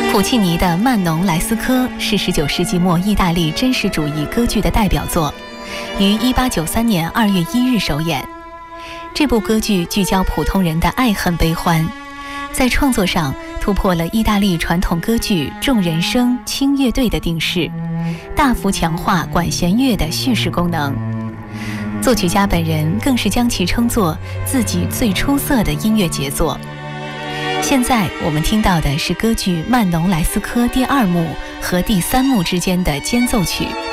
普契尼的《曼农莱斯科》是19世纪末意大利真实主义歌剧的代表作，于1893年2月1日首演。这部歌剧聚焦普通人的爱恨悲欢，在创作上突破了意大利传统歌剧重人声轻乐队的定式，大幅强化管弦乐的叙事功能。作曲家本人更是将其称作自己最出色的音乐杰作。现在我们听到的是歌剧《曼农莱斯科》第2幕和第3幕之间的间奏曲。